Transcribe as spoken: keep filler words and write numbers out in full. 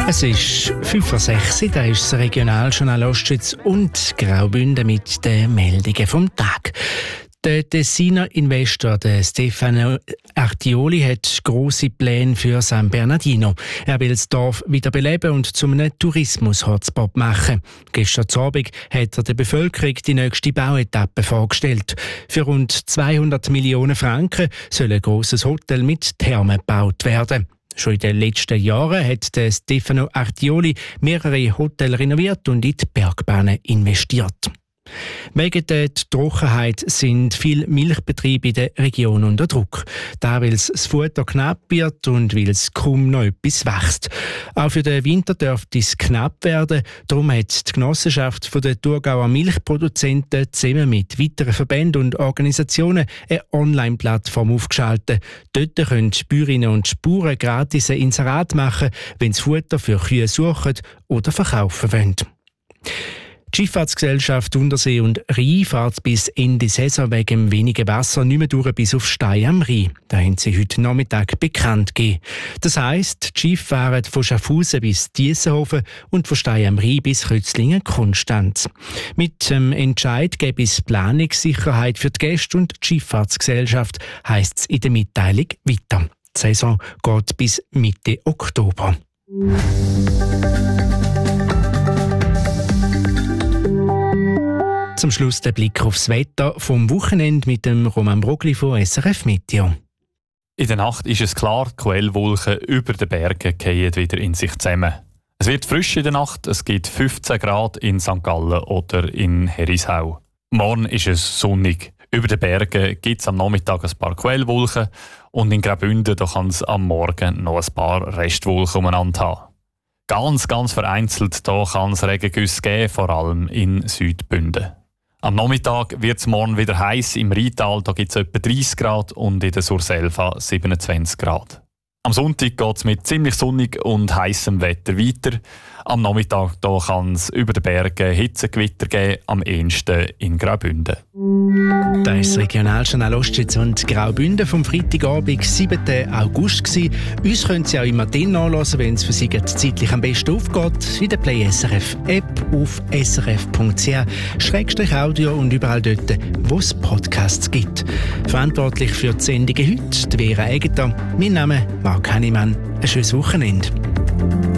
Es ist fünf vor sechs, da ist das Regionaljournal Ostschweiz und Graubünden mit den Meldungen vom Tag. Der Tessiner Investor der Stefano Artioli hat grosse Pläne für San Bernardino. Er will das Dorf wieder beleben und zu einem Tourismus-Hotspot machen. Gestern Abend hat er der Bevölkerung die nächste Bauetappe vorgestellt. Für rund zweihundert Millionen Franken soll ein grosses Hotel mit Thermen gebaut werden. Schon in den letzten Jahren hat der Stefano Artioli mehrere Hotels renoviert und in die Bergbahnen investiert. Wegen der Trockenheit sind viele Milchbetriebe in der Region unter Druck. Da weil das Futter knapp wird und weil es kaum noch etwas wächst. Auch für den Winter dürfte es knapp werden. Darum hat die Genossenschaft der Thurgauer Milchproduzenten zusammen mit weiteren Verbänden und Organisationen eine Online-Plattform aufgeschaltet. Dort können die Bäuerinnen und Bauern gratis ein Inserat machen, wenn sie Futter für Kühe suchen oder verkaufen wollen. Die Schifffahrtsgesellschaft Untersee und Rhein fährt bis Ende Saison wegen wenigen Wasser nicht mehr durch bis auf Stein am Rhein. Das haben sie heute Nachmittag bekannt gegeben. Das heisst, die Schiffe fahren von Schaffhausen bis Diessenhofen und von Stein am Rhein bis Rützlingen-Konstanz. Mit dem Entscheid gäbe es Planungssicherheit für die Gäste und die Schifffahrtsgesellschaft, heisst es in der Mitteilung weiter. Die Saison geht bis Mitte Oktober. Zum Schluss der Blick aufs Wetter vom Wochenende mit dem Roman Brogli von S R F Meteo. In der Nacht ist es klar, die Quellwolken über den Bergen fallen wieder in sich zusammen. Es wird frisch in der Nacht, es gibt fünfzehn Grad in Sankt Gallen oder in Herisau. Morgen ist es sonnig. Über den Bergen gibt es am Nachmittag ein paar Quellwolken und in Graubünden kann es am Morgen noch ein paar Restwolken umeinander haben. Ganz, ganz vereinzelt da kann es Regengüsse geben, vor allem in Südbünden. Am Nachmittag wird es morgen wieder heiß. Im Rheintal gibt es etwa dreißig Grad und in der Surselva siebenundzwanzig Grad. Am Sonntag geht es mit ziemlich sonnig und heißem Wetter weiter. Am Nachmittag kann es über den Bergen Hitzegewitter geben, am ehesten in Graubünden. Das war das Regionaljournal Ostschweiz und Graubünden vom Freitagabend, siebten August. Gewesen. Uns können Sie auch immer dann nachhören, wenn es für Sie zeitlich am besten aufgeht, in der Play S R F App auf s r f punkt c h Schrägstrich Audio und überall dort, wo es Podcasts gibt. Verantwortlich für die Sendungen heute, die Vera Egeter. Mein Name ist Marc Hannemann. Ein schönes Wochenende.